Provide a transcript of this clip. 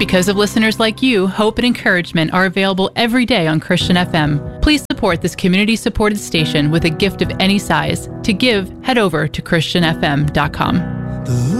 Because of listeners like you, hope and encouragement are available every day on Christian FM. Please support this community-supported station with a gift of any size. To give, head over to ChristianFM.com.